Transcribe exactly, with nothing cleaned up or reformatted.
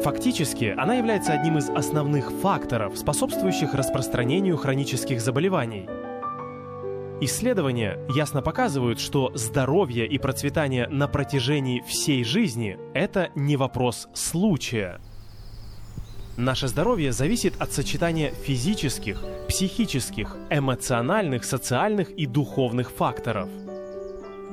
Фактически, она является одним из основных факторов, способствующих распространению хронических заболеваний. Исследования ясно показывают, что здоровье и процветание на протяжении всей жизни – это не вопрос случая. Наше здоровье зависит от сочетания физических, психических, эмоциональных, социальных и духовных факторов.